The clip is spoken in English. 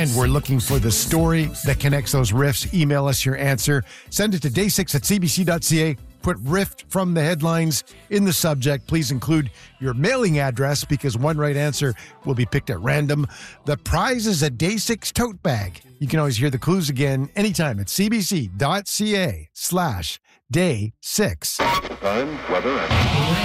And we're looking for the story that connects those riffs. Email us your answer. Send it to day6@cbc.ca. Put riff from the headlines in the subject. Please include your mailing address because one right answer will be picked at random. The prize is a Day 6 tote bag. You can always hear the clues again anytime at cbc.ca/day6. Time, weather, and